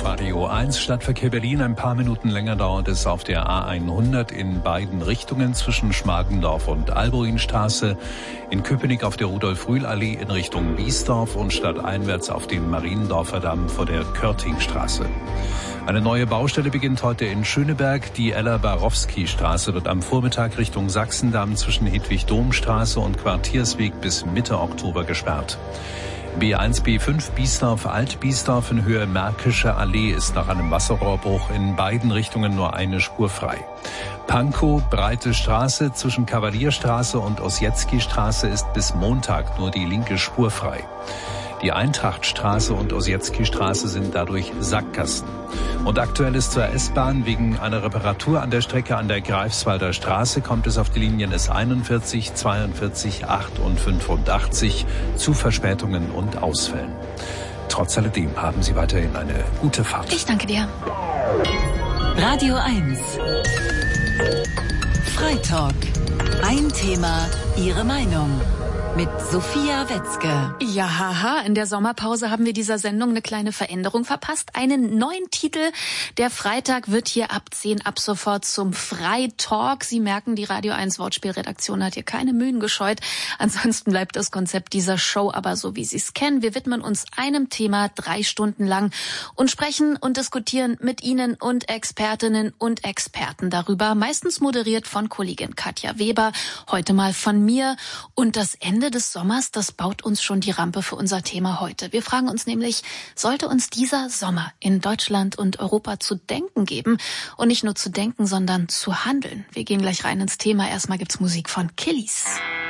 auf Radio 1. Stadtverkehr Berlin. Ein paar Minuten länger dauert es auf der A100 in beiden Richtungen zwischen Schmargendorf und Albuinstraße. In Köpenick auf der Rudolf-Rühl-Allee in Richtung Biesdorf und stadteinwärts auf dem Mariendorfer Damm vor der Körtingstraße. Eine neue Baustelle beginnt heute in Schöneberg. Die Ella-Barowski-Straße wird am Vormittag Richtung Sachsendamm zwischen Hedwig-Dohm-Straße und Quartiersweg bis Mitte Oktober gesperrt. B1, B5 Biesdorf-Alt-Biesdorf in Höhe Märkische Allee ist nach einem Wasserrohrbruch in beiden Richtungen nur eine Spur frei. Pankow, Breite Straße zwischen Kavalierstraße und Ossietzky-Straße ist bis Montag nur die linke Spur frei. Die Eintrachtstraße und Ossietzky-Straße sind dadurch Sackgassen. Und aktuell ist zur S-Bahn wegen einer Reparatur an der Strecke an der Greifswalder Straße kommt es auf die Linien S41, 42, 8 und 85 zu Verspätungen und Ausfällen. Trotz alledem haben Sie weiterhin eine gute Fahrt. Ich danke dir. Radio 1. Freitalk. Ein Thema, Ihre Meinung. Mit Sophia Wetzke. Ja, haha, in der Sommerpause haben wir dieser Sendung eine kleine Veränderung verpasst. Einen neuen Titel. Der Freitag wird hier ab 10 ab sofort zum Freitalk. Sie merken, die Radio 1 Wortspielredaktion hat hier keine Mühen gescheut. Ansonsten bleibt das Konzept dieser Show aber so, wie Sie es kennen. Wir widmen uns einem Thema 3 Stunden lang und sprechen und diskutieren mit Ihnen und Expertinnen und Experten darüber. Meistens moderiert von Kollegin Katja Weber, heute mal von mir. Und das Ende des Sommers, das baut uns schon die Rampe für unser Thema heute. Wir fragen uns nämlich, sollte uns dieser Sommer in Deutschland und Europa zu denken geben? Und nicht nur zu denken, sondern zu handeln. Wir gehen gleich rein ins Thema. Erstmal gibt's Musik von Killies.